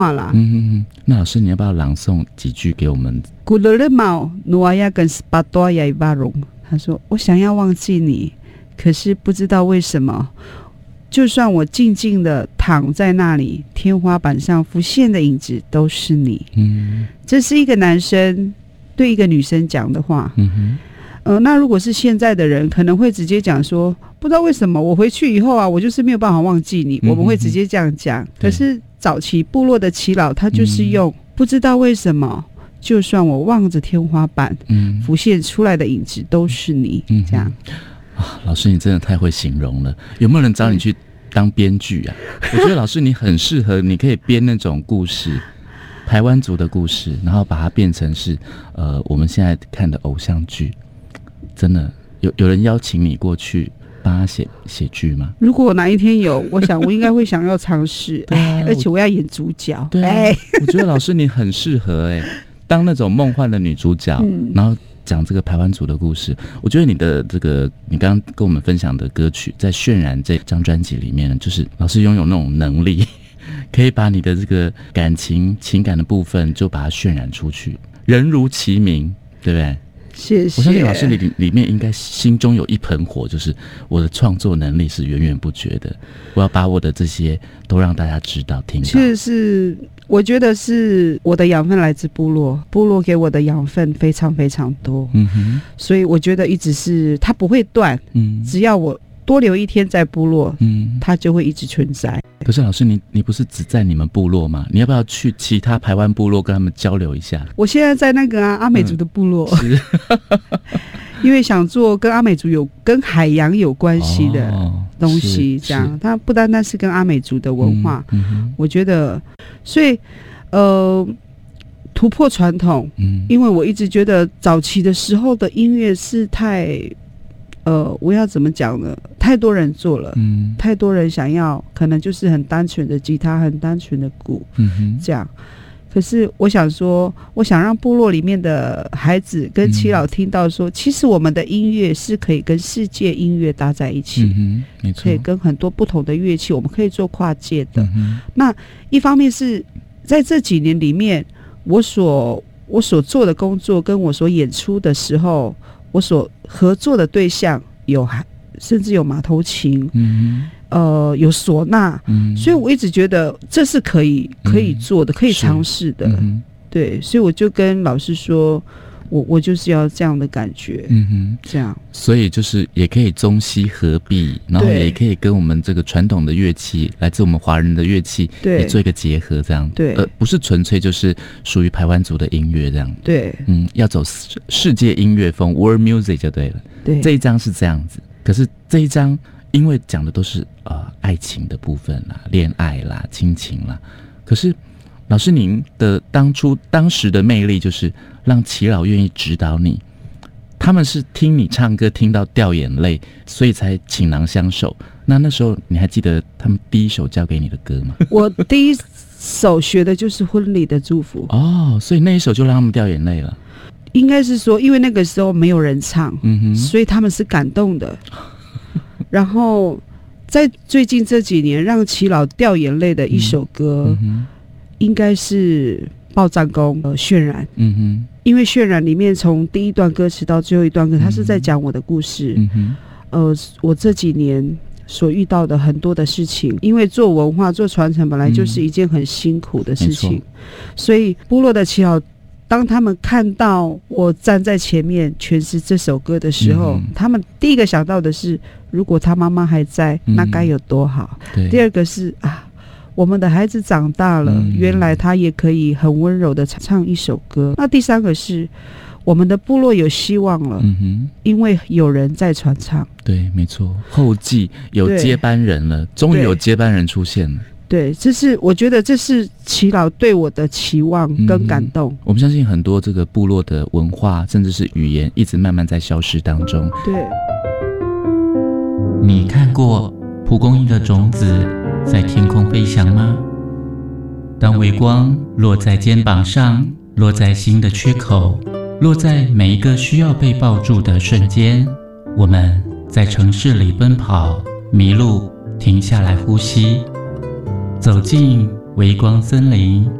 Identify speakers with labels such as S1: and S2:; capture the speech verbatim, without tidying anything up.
S1: 话啦。
S2: 嗯嗯嗯，那老师你要不要朗诵几句给我们？
S1: 古勒勒毛努阿亚跟斯巴多亚伊巴隆，他说：“我想要忘记你，可是不知道为什么。就算我静静的躺在那里，天花板上浮现的影子都是你。”嗯，这是一个男生对一个女生讲的话。嗯哼，呃，那如果是现在的人，可能会直接讲说，不知道为什么我回去以后啊，我就是没有办法忘记你。嗯、我们会直接这样讲。可是早期部落的耆老，他就是用、嗯、不知道为什么，就算我望着天花板，嗯，浮现出来的影子都是你。嗯，这样。
S2: 啊，老师你真的太会形容了，有没有人找你去当编剧啊？我觉得老师你很适合，你可以编那种故事，台湾族的故事，然后把它变成是呃我们现在看的偶像剧。真的有有人邀请你过去帮他写写剧吗？
S1: 如果哪一天有，我想我应该会想要尝试。对、啊，而且我要演主角。
S2: 对、啊哎，我觉得老师你很适合哎、欸，当那种梦幻的女主角，嗯、然后讲这个排湾族的故事。我觉得你的这个，你刚刚跟我们分享的歌曲，在渲染这张专辑里面呢，就是老师拥有那种能力，可以把你的这个感情、情感的部分，就把它渲染出去，人如其名，对不对？
S1: 谢谢。
S2: 我相信老师里里面应该心中有一盆火，就是我的创作能力是源源不绝的，我要把我的这些都让大家知道听到。
S1: 确实是，我觉得是我的养分来自部落，部落给我的养分非常非常多。嗯哼，所以我觉得一直是它不会断。嗯，只要我多留一天在部落，嗯，它就会一直存在。
S2: 可是老师你，你不是只在你们部落吗？你要不要去其他排湾部落跟他们交流一下？
S1: 我现在在那个、啊、阿美族的部落，嗯、是因为想做跟阿美族有跟海洋有关系的东西，这样、哦、它不单单是跟阿美族的文化，嗯嗯、我觉得，所以呃。突破传统，嗯，因为我一直觉得早期的时候的音乐是太，呃，我要怎么讲呢？太多人做了，嗯，太多人想要，可能就是很单纯的吉他，很单纯的鼓，嗯哼，这样。可是我想说，我想让部落里面的孩子跟耆老听到说，嗯、其实我们的音乐是可以跟世界音乐搭在一起，嗯哼，没错，可以跟很多不同的乐器，我们可以做跨界的。嗯、那一方面是在这几年里面。我所我所做的工作，跟我所演出的时候，我所合作的对象有，甚至有马头琴，嗯、呃，有唢呐，嗯、所以我一直觉得这是可以可以做的，嗯、可以尝试的，嗯、对，所以我就跟老师说。我我就是要这样的感觉，嗯哼，这样，
S2: 所以就是也可以中西合璧，然后也可以跟我们这个传统的乐器，来自我们华人的乐器，也做一个结合，这样，对，呃，不是纯粹就是属于排湾族的音乐这样，
S1: 对，
S2: 嗯，要走世界音乐风 ，World Music 就对了，对，这一张是这样子，可是这一张因为讲的都是呃爱情的部分啦、恋爱啦、亲情啦，可是。老师，您的当初当时的魅力就是让耆老愿意指导你，他们是听你唱歌听到掉眼泪，所以才倾囊相授。那那时候你还记得他们第一首教给你的歌吗？
S1: 我第一首学的就是《婚礼的祝福》
S2: 哦，所以那一首就让他们掉眼泪了。
S1: 应该是说，因为那个时候没有人唱，嗯哼，所以他们是感动的。然后在最近这几年，让耆老掉眼泪的一首歌。嗯嗯应该是报战功呃渲染，嗯哼，因为渲染里面从第一段歌词到最后一段歌，它是在讲我的故事，嗯哼，呃，我这几年所遇到的很多的事情，因为做文化做传承本来就是一件很辛苦的事情，嗯、所以部落的耆老当他们看到我站在前面诠释这首歌的时候，嗯、他们第一个想到的是，如果他妈妈还在，嗯、那该有多好。第二个是啊。我们的孩子长大了，嗯、原来他也可以很温柔的唱一首歌。那第三个是我们的部落有希望了，嗯哼，因为有人在传唱。
S2: 对，没错，后继有接班人了，终于有接班人出现了。
S1: 对，这是我觉得这是耆老对我的期望跟感动。
S2: 嗯、我们相信很多这个部落的文化甚至是语言一直慢慢在消失当中。
S1: 对，
S3: 你看过蒲公英的种子在天空飞翔吗？当微光落在肩膀上，落在心的缺口，落在每一个需要被抱住的瞬间，我们在城市里奔跑，迷路，停下来呼吸，走进微光森林。